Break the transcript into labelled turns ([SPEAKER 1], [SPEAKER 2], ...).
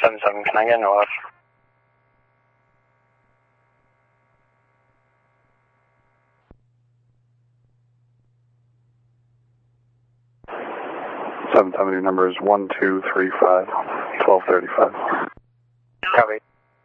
[SPEAKER 1] 7-7, can I get an OF?
[SPEAKER 2] Your number is 1235 1235.
[SPEAKER 1] Copy.